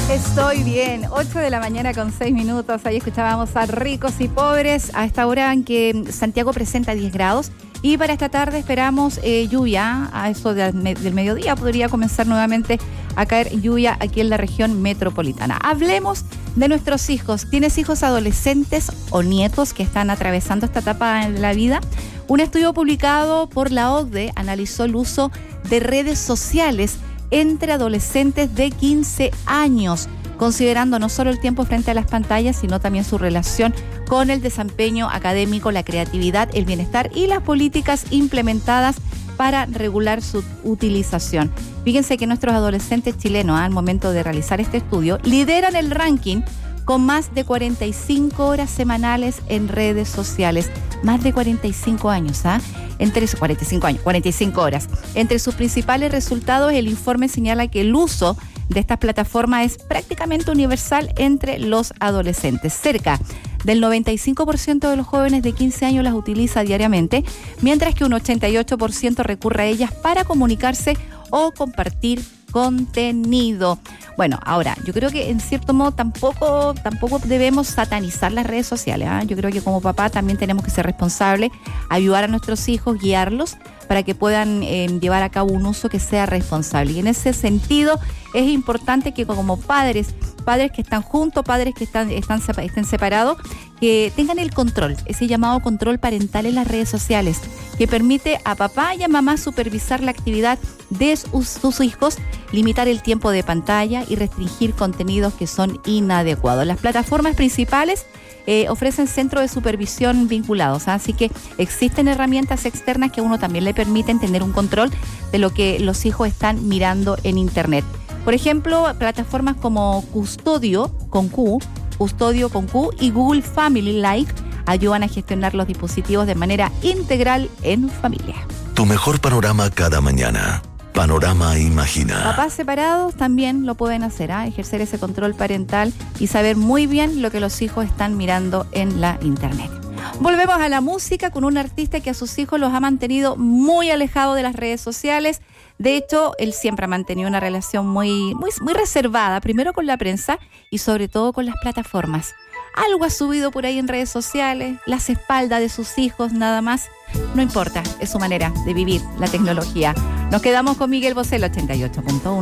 Estoy bien, 8 de la mañana con 6 minutos. Ahí escuchábamos a Ricos y Pobres. A esta hora en que Santiago presenta 10 grados. Y para esta tarde esperamos lluvia. A eso del mediodía podría comenzar nuevamente a caer lluvia aquí en la región metropolitana. Hablemos de nuestros hijos. ¿Tienes hijos adolescentes o nietos que están atravesando esta etapa en la vida? Un estudio publicado por la OCDE analizó el uso de redes sociales entre adolescentes de 15 años, considerando no solo el tiempo frente a las pantallas, sino también su relación con el desempeño académico, la creatividad, el bienestar y las políticas implementadas para regular su utilización. Fíjense que nuestros adolescentes chilenos, al momento de realizar este estudio, lideran el ranking con más de 45 horas semanales en redes sociales. Más de 45 años, 45 horas. Entre sus principales resultados, el informe señala que el uso de estas plataformas es prácticamente universal entre los adolescentes. Cerca del 95% de los jóvenes de 15 años las utiliza diariamente, mientras que un 88% recurre a ellas para comunicarse o compartir contenido. Bueno, ahora, yo creo que en cierto modo tampoco debemos satanizar las redes sociales. Yo creo que como papá también tenemos que ser responsables, ayudar a nuestros hijos, guiarlos para que puedan llevar a cabo un uso que sea responsable. Y en ese sentido es importante que como padres que están juntos, padres que estén separados, que tengan el control, ese llamado control parental en las redes sociales, que permite a papá y a mamá supervisar la actividad de sus hijos, limitar el tiempo de pantalla y restringir contenidos que son inadecuados. Las plataformas principales ofrecen centros de supervisión vinculados, así que existen herramientas externas que a uno también le permiten tener un control de lo que los hijos están mirando en Internet. Por ejemplo, plataformas como Custodio con Q y Google Family Like ayudan a gestionar los dispositivos de manera integral en familia. Tu mejor panorama cada mañana. Panorama Imagina. Papás separados también lo pueden hacer, ejercer ese control parental y saber muy bien lo que los hijos están mirando en la Internet. Volvemos a la música con un artista que a sus hijos los ha mantenido muy alejados de las redes sociales. De hecho, él siempre ha mantenido una relación muy reservada, primero con la prensa y sobre todo con las plataformas. Algo ha subido por ahí en redes sociales, las espaldas de sus hijos, nada más. No importa, es su manera de vivir la tecnología. Nos quedamos con Miguel Bosé, 88.1.